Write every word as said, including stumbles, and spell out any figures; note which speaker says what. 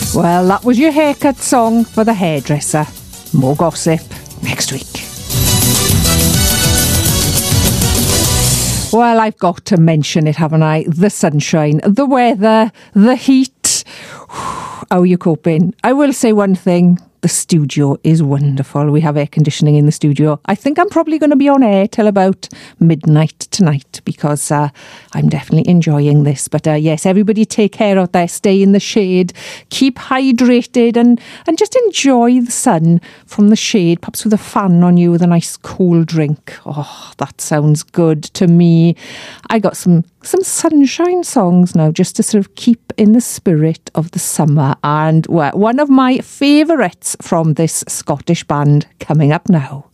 Speaker 1: Well, that was your haircut song for the hairdresser. More gossip next week. Well, I've got to mention it, haven't I? The sunshine, the weather, the heat. How are you coping? I will say one thing. The studio is wonderful. We have air conditioning in the studio. I think I'm probably going to be on air till about midnight tonight because uh, I'm definitely enjoying this. But uh, yes, everybody take care out there. Stay in the shade. Keep hydrated and, and just enjoy the sun from the shade, perhaps with a fan on you with a nice cool drink. Oh, that sounds good to me. I got some, some sunshine songs now just to sort of keep in the spirit of the summer. And well, one of my favourites from this Scottish band coming up now.